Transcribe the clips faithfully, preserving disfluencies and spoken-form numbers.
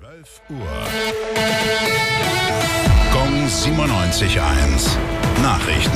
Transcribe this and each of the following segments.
zwölf Uhr. Gong siebenundneunzig Komma eins. Nachrichten.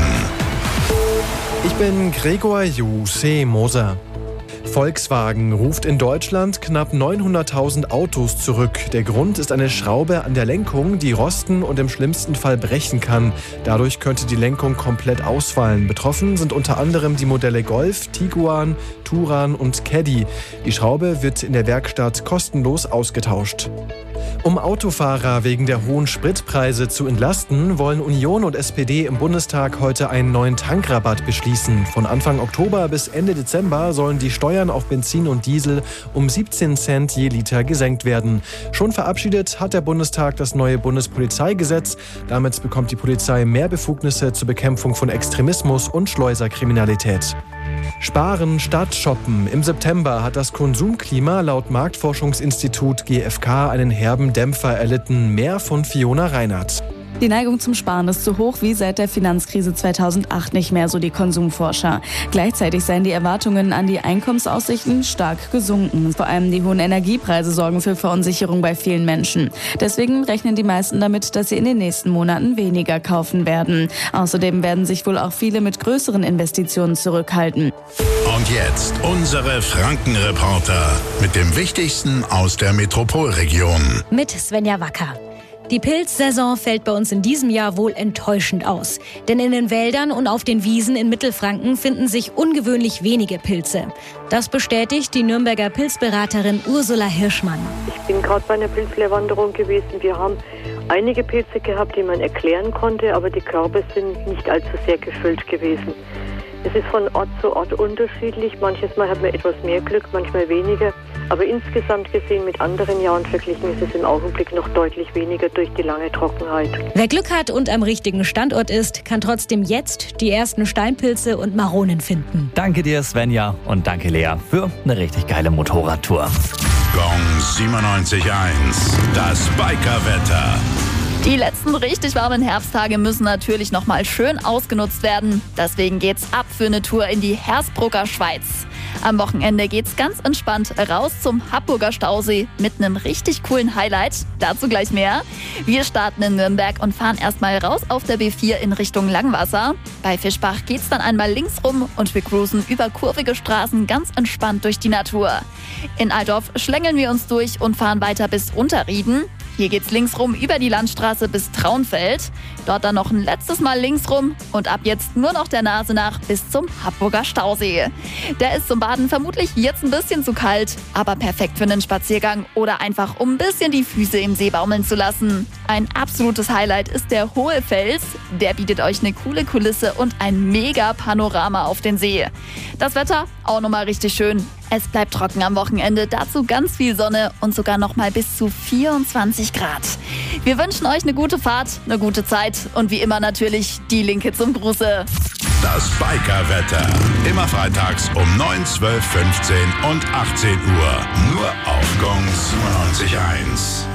Ich bin Gregor Juse Moser. Volkswagen ruft in Deutschland knapp neunhunderttausend Autos zurück. Der Grund ist eine Schraube an der Lenkung, die rosten und im schlimmsten Fall brechen kann. Dadurch könnte die Lenkung komplett ausfallen. Betroffen sind unter anderem die Modelle Golf, Tiguan, Touran und Caddy. Die Schraube wird in der Werkstatt kostenlos ausgetauscht. Um Autofahrer wegen der hohen Spritpreise zu entlasten, wollen Union und S P D im Bundestag heute einen neuen Tankrabatt beschließen. Von Anfang Oktober bis Ende Dezember sollen die Steuern auf Benzin und Diesel um siebzehn Cent je Liter gesenkt werden. Schon verabschiedet hat der Bundestag das neue Bundespolizeigesetz. Damit bekommt die Polizei mehr Befugnisse zur Bekämpfung von Extremismus und Schleuserkriminalität. Sparen statt shoppen. Im September hat das Konsumklima laut Marktforschungsinstitut G f K einen herben Dämpfer erlitten. Mehr von Fiona Reinhardt. Die Neigung zum Sparen ist so hoch wie seit der Finanzkrise zweitausendacht nicht mehr, so die Konsumforscher. Gleichzeitig seien die Erwartungen an die Einkommensaussichten stark gesunken. Vor allem die hohen Energiepreise sorgen für Verunsicherung bei vielen Menschen. Deswegen rechnen die meisten damit, dass sie in den nächsten Monaten weniger kaufen werden. Außerdem werden sich wohl auch viele mit größeren Investitionen zurückhalten. Und jetzt unsere Frankenreporter mit dem Wichtigsten aus der Metropolregion. Mit Svenja Wacker. Die Pilzsaison fällt bei uns in diesem Jahr wohl enttäuschend aus. Denn in den Wäldern und auf den Wiesen in Mittelfranken finden sich ungewöhnlich wenige Pilze. Das bestätigt die Nürnberger Pilzberaterin Ursula Hirschmann. Ich bin gerade bei einer Pilzlehrwanderung gewesen. Wir haben einige Pilze gehabt, die man erklären konnte, aber die Körbe sind nicht allzu sehr gefüllt gewesen. Es ist von Ort zu Ort unterschiedlich. Manches Mal hat man etwas mehr Glück, manchmal weniger. Aber insgesamt gesehen mit anderen Jahren verglichen ist es im Augenblick noch deutlich weniger durch die lange Trockenheit. Wer Glück hat und am richtigen Standort ist, kann trotzdem jetzt die ersten Steinpilze und Maronen finden. Danke dir, Svenja, und danke, Lea, für eine richtig geile Motorradtour. Gong siebenundneunzig Komma eins. Das Bikerwetter. Die letzten richtig warmen Herbsttage müssen natürlich noch mal schön ausgenutzt werden. Deswegen geht's ab für eine Tour in die Hersbrucker Schweiz. Am Wochenende geht's ganz entspannt raus zum Happurger Stausee mit einem richtig coolen Highlight. Dazu gleich mehr. Wir starten in Nürnberg und fahren erstmal raus auf der B vier in Richtung Langwasser. Bei Fischbach geht's dann einmal links rum und wir cruisen über kurvige Straßen ganz entspannt durch die Natur. In Altdorf schlängeln wir uns durch und fahren weiter bis Unterrieden. Hier geht's links rum über die Landstraße bis Traunfeld. Dort dann noch ein letztes Mal links rum und ab jetzt nur noch der Nase nach bis zum Happurger Stausee. Der ist zum Baden vermutlich jetzt ein bisschen zu kalt, aber perfekt für einen Spaziergang oder einfach um ein bisschen die Füße im See baumeln zu lassen. Ein absolutes Highlight ist der Hohe Fels. Der bietet euch eine coole Kulisse und ein mega Panorama auf den See. Das Wetter auch nochmal richtig schön. Es bleibt trocken am Wochenende, dazu ganz viel Sonne und sogar noch mal bis zu vierundzwanzig Grad. Wir wünschen euch eine gute Fahrt, eine gute Zeit und wie immer natürlich die Linke zum Gruße. Das Bikerwetter. Immer freitags um neun, zwölf, fünfzehn und achtzehn Uhr. Nur auf Gong siebenundneunzig Komma eins.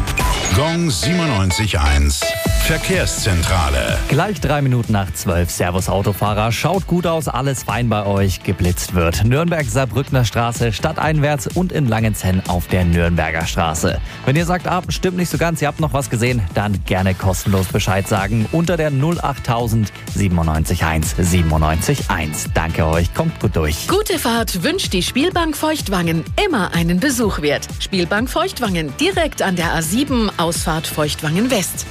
Gong siebenundneunzig Komma eins. Verkehrszentrale. Gleich drei Minuten nach zwölf. Servus Autofahrer. Schaut gut aus, alles fein bei euch. Geblitzt wird. Nürnberg-Saarbrückner Straße, stadteinwärts und in Langenzenn auf der Nürnberger Straße. Wenn ihr sagt, ah, stimmt nicht so ganz, ihr habt noch was gesehen, dann gerne kostenlos Bescheid sagen. Unter der null achttausend siebenundneunzig eins siebenundneunzig eins. Danke euch, kommt gut durch. Gute Fahrt wünscht die Spielbank Feuchtwangen. Immer einen Besuch wert. Spielbank Feuchtwangen, direkt an der A sieben, Ausfahrt Feuchtwangen West.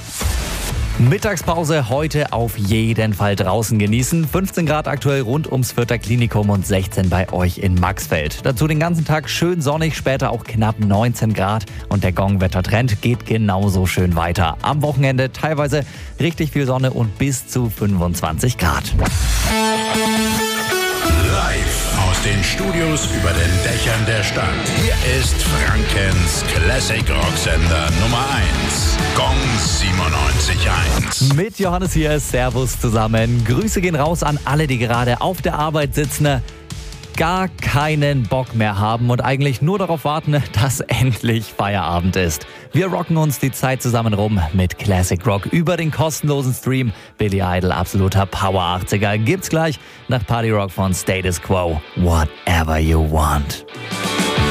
Mittagspause heute auf jeden Fall draußen genießen. fünfzehn Grad aktuell rund ums Fürther Klinikum und sechzehn bei euch in Maxfeld. Dazu den ganzen Tag schön sonnig, später auch knapp neunzehn Grad. Und der Gong-Wettertrend geht genauso schön weiter. Am Wochenende teilweise richtig viel Sonne und bis zu fünfundzwanzig Grad. Live aus den Studios über den Dächern der Stadt. Hier ist Frankens Classic Rocksender Nummer eins. Gong siebenundneunzig Komma eins. Mit Johannes hier, Servus zusammen. Grüße gehen raus an alle, die gerade auf der Arbeit sitzen, gar keinen Bock mehr haben und eigentlich nur darauf warten, dass endlich Feierabend ist. Wir rocken uns die Zeit zusammen rum mit Classic Rock über den kostenlosen Stream. Billy Idol, absoluter Power achtziger, gibt's gleich nach Party Rock von Status Quo. Whatever you want.